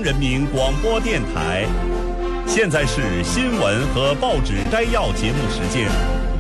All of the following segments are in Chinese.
人民广播电台。现在是新闻和报纸摘要节目时间。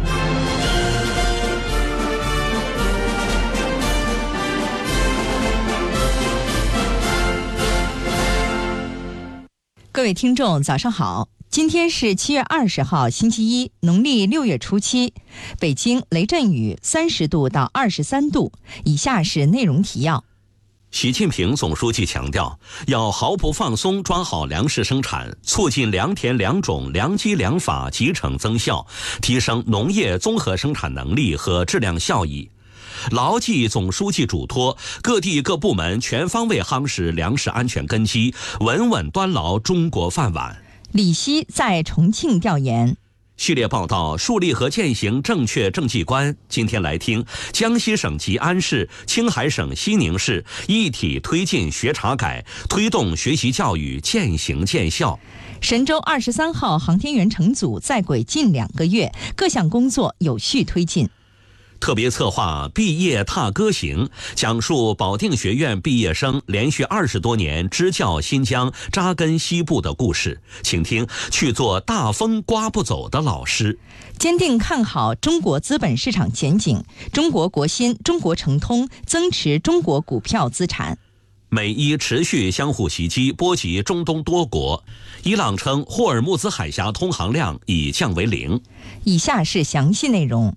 各位听众早上好，今天是7月20号星期一，农历6月初7，北京雷阵雨30度到23度。以下是内容提要。 习近平总书记强调，要毫不放松抓好粮食生产，促进良田良种良机良法集成增效，提升农业综合生产能力和质量效益。牢记总书记嘱托，各地各部门全方位夯实粮食安全根基，稳稳端牢中国饭碗。 李希在重庆调研。 系列报道树立和践行正确政绩观。今天来听江西省吉安市、青海省西宁市一体推进学查改，推动学习教育渐行渐效。 神舟23号航天员乘组在轨近2个月，各项工作有序推进。 特别策划毕业踏歌行，讲述保定学院毕业生连续20多年支教新疆、扎根西部的故事。请听去做大风刮不走的老师。 坚定看好中国资本市场前景，中国国新、中国诚通增持中国股票资产。 美伊持续相互袭击，波及中东多国。伊朗称霍尔木兹海峡通航量已降为0。 以下是详细内容。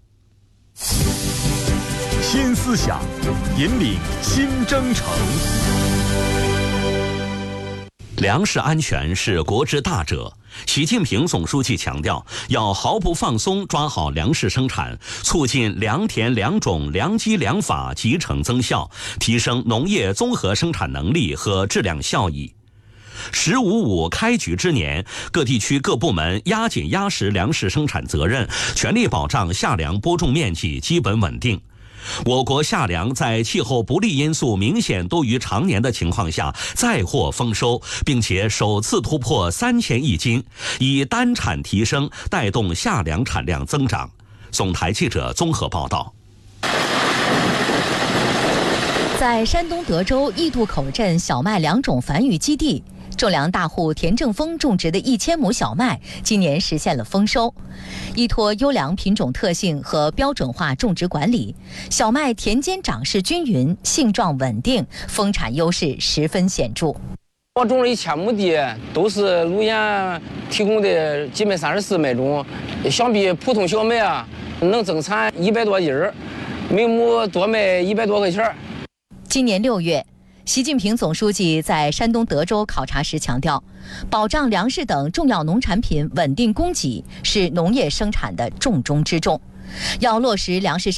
新思想，引领新征程。 粮食安全是国之大者。习近平总书记强调，要毫不放松抓好粮食生产，促进良田良种良机良法集成增效，提升农业综合生产能力和质量效益。“15.5”开局之年，各地区各部门压紧压实粮食生产责任，全力保障夏粮播种面积基本稳定。我国夏粮在气候不利因素明显多于常年的情况下再获丰收，并且首次突破3000亿斤，以单产提升带动夏粮产量增长。总台记者综合报道。 在山东德州义渡口镇小麦良种繁育基地，种粮大户田正峰种植的1000亩小麦今年实现了丰收。依托优良品种特性和标准化种植管理，小麦田间长势均匀，性状稳定，丰产优势十分显著。 我种了1000亩地，都是路演提供的基本34麦种，相比普通小麦能增产100多斤，每亩多卖100多块钱。 今年6月，习近平总书记在山东德州考察时强调，保障粮食等重要农产品稳定供给是农业生产的重中之重，要落实粮食